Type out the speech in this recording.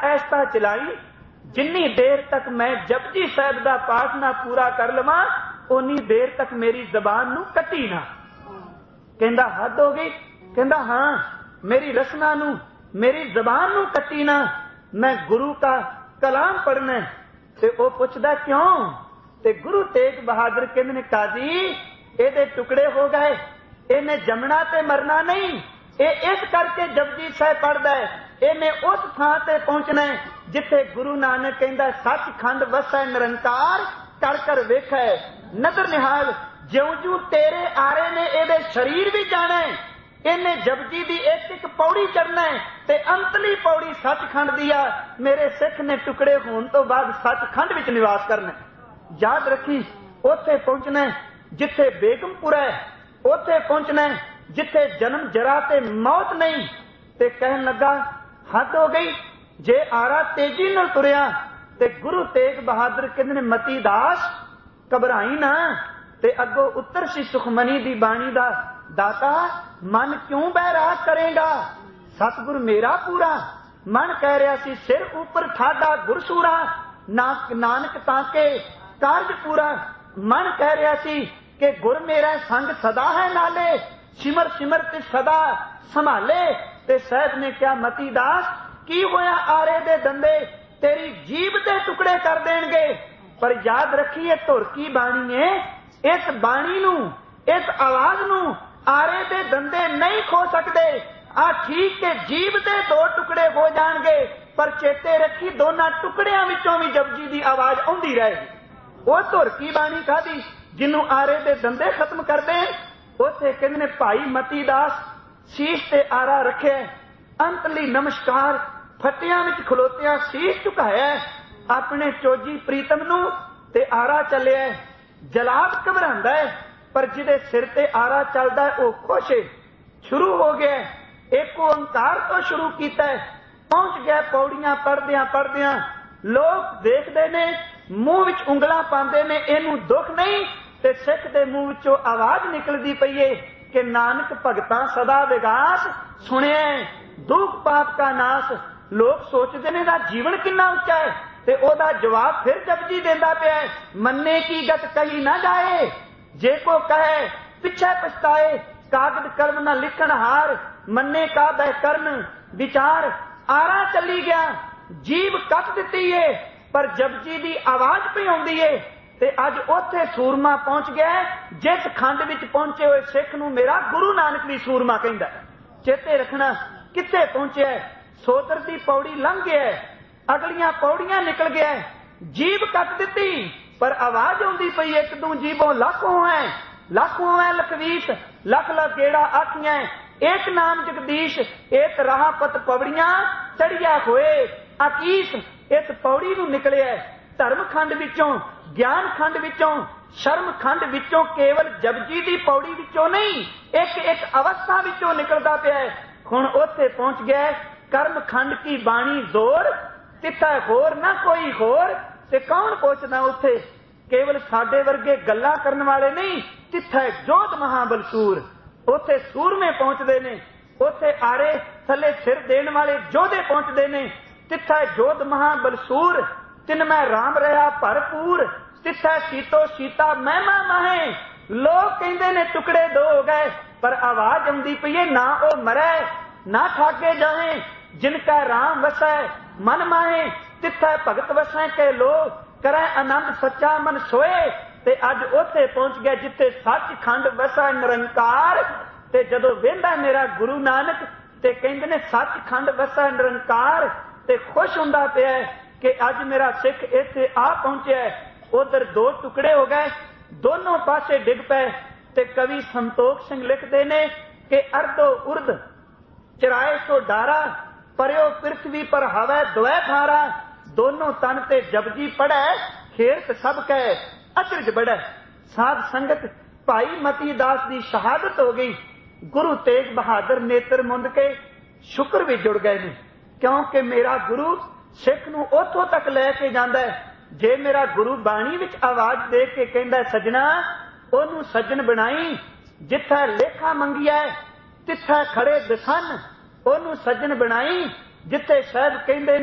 ऐसा चलाई जिन्नी देर तक मैं जपजी साहब का पाठ ना पूरा कर लवां उन्नी देर तक मेरी जबान नू कटी ना। कहंदा हद हो गई। कहंदा हाँ मेरी रसना नू मेरी जबान नू कटी ना, मैं गुरु का कलाम पढ़ना। ते ओ पुछदा क्यों? ते गुरु तेग बहादुर कहंदे ने काजी एदे टुकड़े हो गए, इन्हें जमना ते मरना नहीं, ये इस करके जपजी साहब पढ़दा है, इन्हें उस थां ते पहुंचना है जिथे गुरु नानक कहंदा सचखंड वसै निरंकार, कर कर वेखै नजर निहाल, ज्यों ज्यों तेरे आरे ने एदे शरीर भी जाना है, इन्हें जपजी दी एक एक पौड़ी चढ़ना है ते अंतली पौड़ी सचखंड दी आ। मेरे सिख ने टुकड़े होने तो बाद सचखंड विच निवास करना है। याद रखी उथे पहुंचना है जिथे बेगमपुरा है, उथे पहुंचना है जिथे जन्म जरा ते मौत नहीं। ते कहन लगा हद हो गई, जे आरा तेजी नाल तुरिया ते गुरु तेग बहादुर कहंदे ने मती दास घबराई ना। ते अगो उत्तर सी सुखमनी दी बाणी दा दाता मन क्यों बैराग करेगा, सतगुर मेरा पूरा। मन कह रहा सी सिर ऊपर ठाडा गुरसूरा, नानक ताके कारज पूरा। मन कह रहा सी कि गुर मेरा संग सदा है नाले, सिमर सिमर ते सदा संभाले। ते साहब ने क्या मती दास की होया आरे दे दंदे तेरी जीभ दे टुकड़े कर देंगे। पर याद रखिए धुर की बाणी है, इस बाणी नू इस आवाज नू आरे दे दंदे नहीं खो सकते। आ ठीक के जीभ दे दो टुकड़े हो जाएंगे, पर चेते रखी दोनों टुकड़ियां विचों भी जपजी दी आवाज आउंदी रहेगी। वो धुर की बाणी खादी जिन्नू आरे दे दंदे खत्म कर दे। उथे कहंदे ने भाई मती दास शीश ते आरा रखे, अंतली नमस्कार फटियां विच खलोतिया शीश झुकाया, अपने चोजी प्रीतम नू ते आरा चलिया। जलाद घबरांदा है, पर जिदे सिर ते आरा चलदा है वह खुश है। शुरू हो गया, एक ओंकार तो शुरू किया, पहुंच गया पौड़ियां पढ़दियां पढ़दियां। लोग देखते ने मूंह विच उंगलां पांदे ने, इनू दुख नहीं। ते सिख दे मूंह विचों आवाज निकलदी पई है कि नानक भगतां सदा विगास सुनिया दुख पाप का नाश। लोग सोचते ने दा जीवन कितना उच्चा है, ते ओदा जवाब फिर जपजी देंदा पिया है, मन्ने की गत कही ना जाए, जे को कहे पिछे पछताए, कागज कलम ना लिखन हार, मन्ने का बह करन विचार। आरा चली गया, जीव कट दिती है, पर जपजी दी आवाज पे आउंदी है। ते अज ओथे सूरमा पहुंच गया, जिस खंड विच पहुंचे हुए सिख नूं मेरा गुरु नानक भी सूरमा कहंदा। चेते रखना किथे पहुंचे, सोतर दी पौड़ी लंघ गया, अगलियां पौड़ियां निकल गया, जीभ कट दिती, पर आवाज आउंदी पई एक दू जीवों लाखों है, लाखों है लखवीस, लख लख गेड़ा आखियां, एक नाम जगदीश, एक राह पत पौड़ियां चढ़िया होए आकीस। इस पौड़ी नूं निकलिया धर्म खंड विचों, ज्ञान खंड विचों, शर्म खंड विचों, केवल जपजी दी पौड़ी विचों नहीं, एक एक अवस्था विचों निकलदा पिया है। हुण उत्थे पहुंच गया कर्म खंड की बाणी जोर, तिथा होर ना कोई होर। ते कौन पहुंचना उत्थे? केवल साडे वर्गे गल्लां करन वाले नहीं, तिथा जोध महाबलसूर। उत्थे सूरमे पहुंचदे ने, उत्थे आरे थले सिर देण वाले जोधे पहुंचदे ने, तिथा जोध महाबलसूर। तिन मैं राम रहा भरपूर, तिथा सीतो सीता महिमा माहे। लोग कहंदे ने टुकड़े दो हो गए, पर आवाज आउंदी पई है ना ओ मरै ना ठाके जाए, जिनका राम वसै मन माहे, तिथा भगत वसै के लोग करे आनंद सच्चा मन सोए। ते अज उत्थे पहुंच गया जिथे सचखंड वसै निरंकार। ते जदों वेंदा मेरा गुरु नानक ते कहंदे ने सचखंड वसै निरंकार, ते खुश हुंदा पिया कि अज मेरा सिख इत्थे आ पहुंचे। उधर दो टुकड़े हो गए, दोनों पासे डिग पे। ते कवि संतोख सिंह लिखते ने कि अर्धो उर्द चराए सो डारा, परयो पृथ्वी पर हवै द्वै थारा। दोनों तन ते जपजी पढ़ै, खेरत सब कह अचरज बढ़ै। साध संगत भाई मती दास की शहादत हो गई। गुरु तेग बहादुर नेत्र मुंद के शुक्र भी जुड़ गए ने, क्योंकि मेरा गुरु सिख नूं उथों तक लैके जांदा है। जे मेरा गुरु बाणी विच आवाज दे के कहंदा सजना ओनू सज्जन बनाई, जिथे लेखा मंगिया तिथे खड़े दसन ओनू सज्जन बनाई, जिथे शायद कहंदे